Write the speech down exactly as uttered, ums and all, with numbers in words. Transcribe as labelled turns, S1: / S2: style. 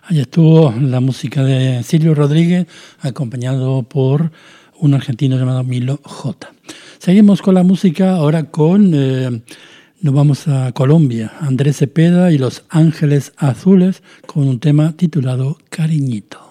S1: Ahí estuvo la música de Silvio Rodríguez, acompañado por un argentino llamado Milo J. Seguimos con la música, ahora con, eh, nos vamos a Colombia, Andrés Cepeda y Los Ángeles Azules, con un tema titulado Cariñito.